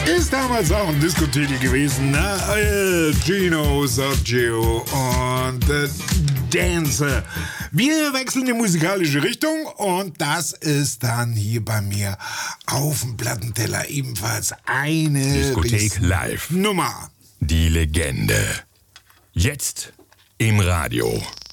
Ist damals auch ein Diskotitel gewesen, ne? Gino Sergio und Dance. Wir wechseln die musikalische Richtung und das ist dann hier bei mir auf dem Plattenteller ebenfalls eine Diskothek live. Nummer. Die Legende. Jetzt im Radio.